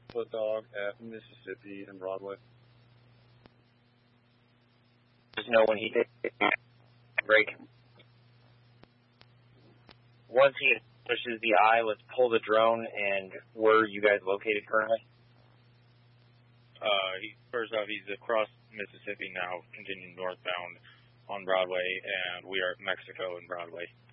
Foot Dog at Mississippi and Broadway. Just know when he did break. Once he pushes the eye, let's pull the drone. And where are you guys located currently? First off, he's across Mississippi now, continuing northbound on Broadway, and we are at Mexico and Broadway.